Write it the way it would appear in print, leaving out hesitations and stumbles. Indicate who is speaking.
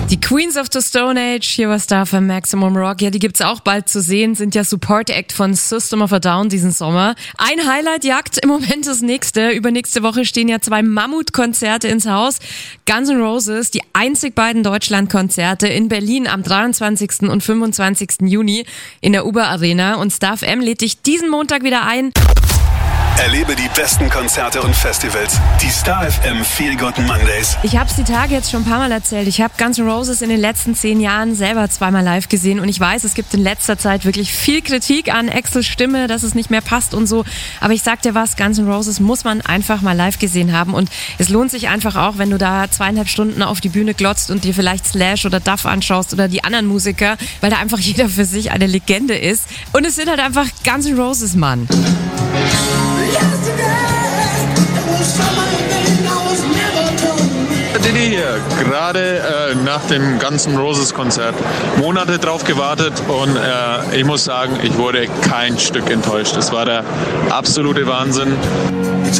Speaker 1: Die Queens of the Stone Age, hier war Star für Maximum Rock. Ja, die gibt's auch bald zu sehen, sind ja Support Act von System of a Down diesen Sommer. Ein Highlight jagt im Moment das nächste. Übernächste Woche stehen ja 2 Mammutkonzerte ins Haus. Guns N' Roses, die einzig beiden Deutschlandkonzerte in Berlin am 23. und 25. Juni in der Uber Arena. Und Star FM lädt dich diesen Montag wieder ein.
Speaker 2: Erlebe die besten Konzerte und Festivals. Die Star FM Feel Good Mondays.
Speaker 1: Ich habe es die Tage jetzt schon ein paar Mal erzählt. Ich habe Guns N' Roses in den letzten 10 Jahren selber 2-mal live gesehen. Und ich weiß, es gibt in letzter Zeit wirklich viel Kritik an Axls Stimme, dass es nicht mehr passt und so. Aber ich sag dir was, Guns N' Roses muss man einfach mal live gesehen haben. Und es lohnt sich einfach auch, wenn du da 2,5 Stunden auf die Bühne glotzt und dir vielleicht Slash oder Duff anschaust oder die anderen Musiker, weil da einfach jeder für sich eine Legende ist. Und es sind halt einfach Guns N' Roses, Mann.
Speaker 3: Diddy hier, gerade nach dem Guns N' Roses Konzert, Monate drauf gewartet und ich muss sagen, ich wurde kein Stück enttäuscht. Es war der absolute Wahnsinn.